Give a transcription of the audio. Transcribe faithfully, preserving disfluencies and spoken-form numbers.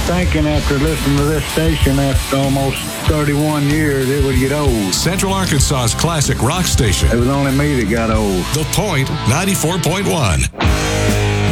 thinking after listening to this station after almost thirty-one years, it would get old. Central Arkansas's classic rock station. It was only me that got old. The Point ninety-four point one.